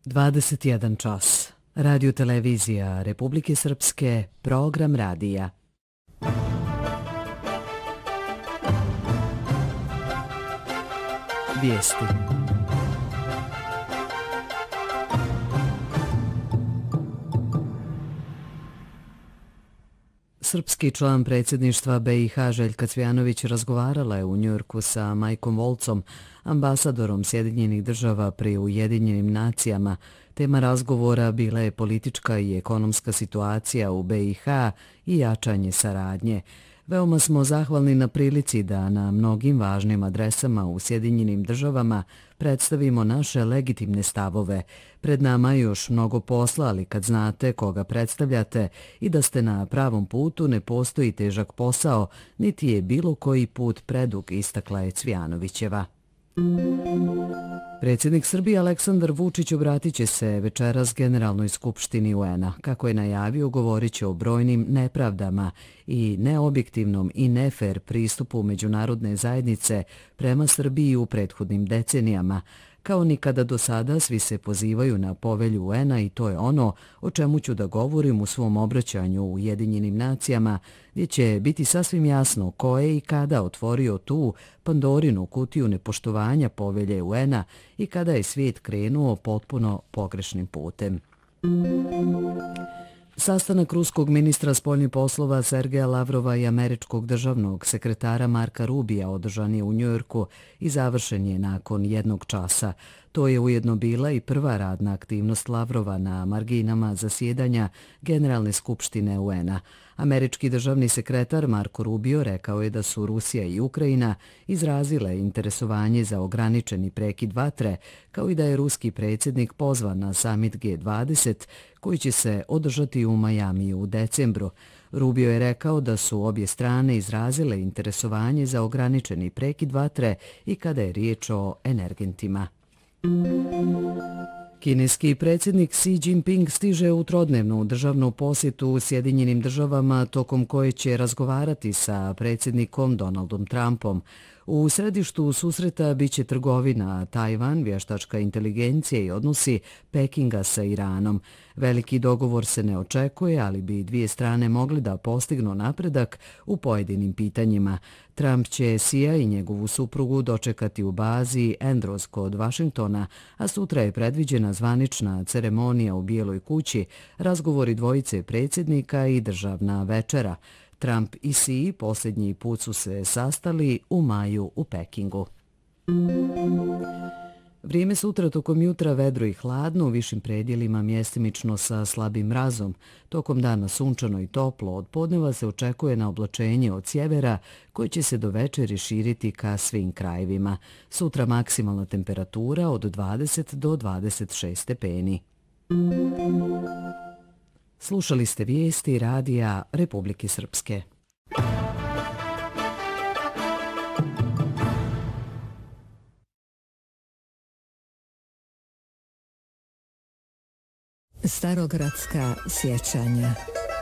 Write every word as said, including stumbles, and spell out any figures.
dvadeset jedan čas. Radio televizija Republike Srpske, program radija. Vijesti. Srpski član predsjedništva be i ha Željka Cvijanović razgovarala je u Njujorku sa Mikeom Waltzom, ambasadorom Sjedinjenih država pri Ujedinjenim nacijama. Tema razgovora bila je politička i ekonomska situacija u be i ha i jačanje saradnje. Veoma smo zahvalni na prilici da na mnogim važnim adresama u Sjedinjenim državama predstavimo naše legitimne stavove. Pred nama je još mnogo posla, ali kad znate koga predstavljate i da ste na pravom putu, ne postoji težak posao, niti je bilo koji put predug, istakla je Cvijanovićeva. Predsjednik Srbije Aleksandar Vučić obratit će se večeras Generalnoj skupštini u en a. Kako je najavio, govorit će o brojnim nepravdama i neobjektivnom i nefer pristupu međunarodne zajednice prema Srbiji u prethodnim decenijama. Kao nikada do sada, svi se pozivaju na povelju u en a i to je ono o čemu ću da govorim u svom obraćanju u Ujedinjenim nacijama, gdje će biti sasvim jasno ko je i kada otvorio tu Pandorinu kutiju nepoštovanja povelje u en a i kada je svijet krenuo potpuno pogrešnim putem. Sastanak ruskog ministra spoljnih poslova Sergeja Lavrova i američkog državnog sekretara Marka Rubija održan je u Njujorku i završen je nakon jednog časa. To je ujedno bila i prva radna aktivnost Lavrova na marginama zasjedanja Generalne skupštine u en a. Američki državni sekretar Marko Rubio rekao je da su Rusija i Ukrajina izrazile interesovanje za ograničeni prekid vatre, kao i da je ruski predsjednik pozvan na samit ge dvadeset koji će se održati u Majamiju u decembru. Rubio je rekao da su obje strane izrazile interesovanje za ograničeni prekid vatre i kada je riječ o energentima. Kineski predsjednik Xi Jinping stiže u trodnevnu državnu posjetu u Sjedinjenim državama tokom koje će razgovarati sa predsjednikom Donaldom Trumpom. U središtu susreta biće trgovina, Tajvan, vještačka inteligencija i odnosi Pekinga sa Iranom. Veliki dogovor se ne očekuje, ali bi dvije strane mogli da postignu napredak u pojedinim pitanjima. Trump će Xija i njegovu suprugu dočekati u bazi Andrews kod Vašingtona, a sutra je predviđena zvanična ceremonija u Bijeloj kući, razgovori dvojice predsjednika i državna večera. Trump i Xi posljednji put su se sastali u maju u Pekingu. Vrijeme sutra tokom jutra vedro i hladno, u višim predjelima mjestimično sa slabim mrazom. Tokom dana sunčano i toplo, od podneva se očekuje na oblačenje od sjevera koje će se do večeri širiti ka svim krajevima. Sutra maksimalna temperatura od dvadeset do dvadeset šest stepeni. Slušali ste vijesti radija Republike Srpske. Starogradska sjećanja.